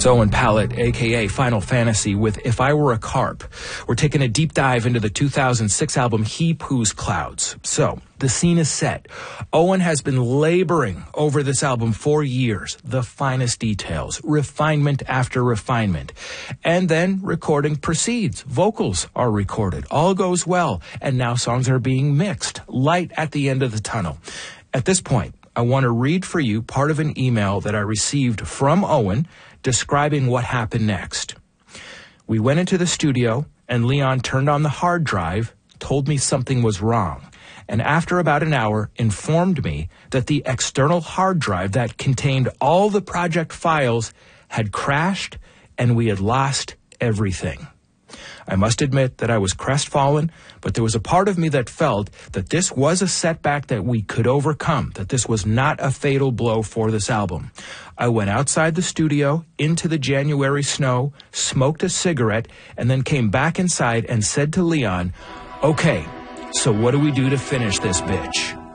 It's Owen Pallett, a.k.a. Final Fantasy, with If I Were a Carp. We're taking a deep dive into the 2006 album He Poos Clouds. So, the scene is set. Owen has been laboring over this album for years. The finest details, refinement after refinement. And then recording proceeds. Vocals are recorded. All goes well. And now songs are being mixed. Light at the end of the tunnel. At this point, I want to read for you part of an email that I received from Owen describing what happened next. We went into the studio, and Leon turned on the hard drive, told me something was wrong, and after about an hour informed me that the external hard drive that contained all the project files had crashed and we had lost everything. I must admit that I was crestfallen, but there was a part of me that felt that this was a setback that we could overcome, that this was not a fatal blow for this album. I went outside the studio, into the January snow, smoked a cigarette, and then came back inside and said to Leon, "Okay, so what do we do to finish this bitch?"